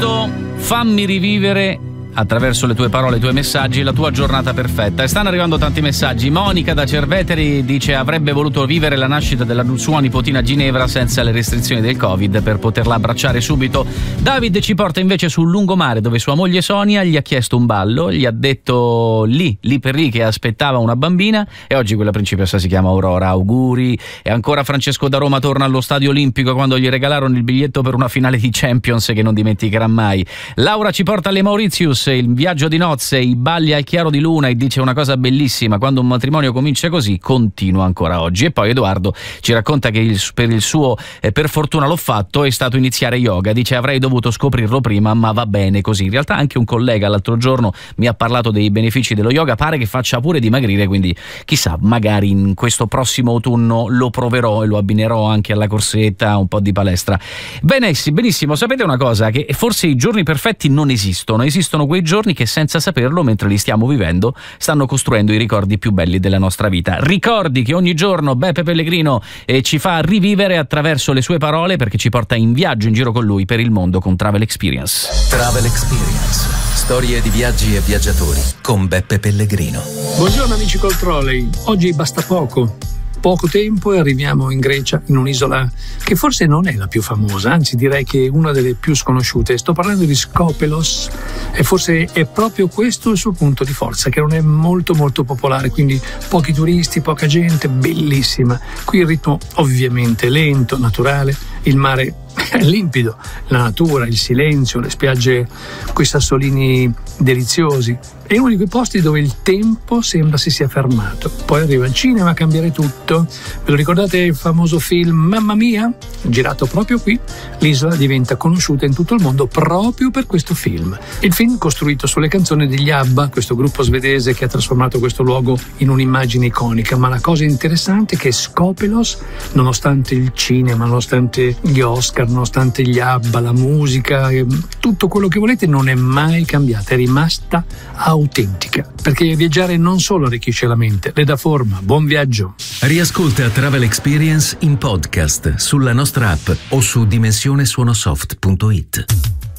Fammi rivivere attraverso le tue parole, i tuoi messaggi, la tua giornata perfetta. E stanno arrivando tanti messaggi. Monica da Cerveteri dice avrebbe voluto vivere la nascita della sua nipotina Ginevra senza le restrizioni del Covid per poterla abbracciare subito. David ci porta invece sul lungomare, dove sua moglie Sonia gli ha chiesto un ballo, gli ha detto lì per lì che aspettava una bambina, e oggi quella principessa si chiama Aurora. Auguri. E ancora Francesco da Roma torna allo Stadio Olimpico quando gli regalarono il biglietto per una finale di Champions che non dimenticherà mai. Laura ci porta alle Mauritius, il viaggio di nozze, i balli al chiaro di luna, e dice una cosa bellissima: quando un matrimonio comincia così continua ancora oggi. E poi Edoardo ci racconta che per il suo per fortuna l'ho fatto è stato iniziare yoga. Dice avrei dovuto scoprirlo prima, ma va bene così. In realtà anche un collega l'altro giorno mi ha parlato dei benefici dello yoga, pare che faccia pure dimagrire, quindi chissà, magari in questo prossimo autunno lo proverò e lo abbinerò anche alla corsetta, un po' di palestra. Benissimo, sapete una cosa, che forse i giorni perfetti non esistono quei giorni che senza saperlo, mentre li stiamo vivendo, stanno costruendo i ricordi più belli della nostra vita. Ricordi che ogni giorno Beppe Pellegrino ci fa rivivere attraverso le sue parole, perché ci porta in viaggio in giro con lui per il mondo con Travel Experience. Travel Experience, storie di viaggi e viaggiatori con Beppe Pellegrino. Buongiorno amici col trolley, oggi basta poco tempo e arriviamo in Grecia, in un'isola che forse non è la più famosa, anzi direi che è una delle più sconosciute. Sto parlando di Skopelos, e forse è proprio questo il suo punto di forza, che non è molto popolare, quindi pochi turisti, poca gente, bellissima. Qui il ritmo ovviamente lento, naturale, il mare è limpido, la natura, il silenzio, le spiagge coi sassolini deliziosi. È uno di quei posti dove il tempo sembra si sia fermato. Poi arriva il cinema a cambiare tutto. Ve lo ricordate il famoso film Mamma Mia? Girato proprio qui. L'isola diventa conosciuta in tutto il mondo proprio per questo film. Il film costruito sulle canzoni degli ABBA, questo gruppo svedese che ha trasformato questo luogo in un'immagine iconica. Ma la cosa interessante è che Skopelos, nonostante il cinema, nonostante gli Oscar, nonostante gli ABBA, la musica, tutto quello che volete, non è mai cambiata, è rimasta autentica, perché viaggiare non solo arricchisce la mente, le dà forma. Buon viaggio. Riascolta Travel Experience in podcast sulla nostra app o su dimensionesuonosoft.it.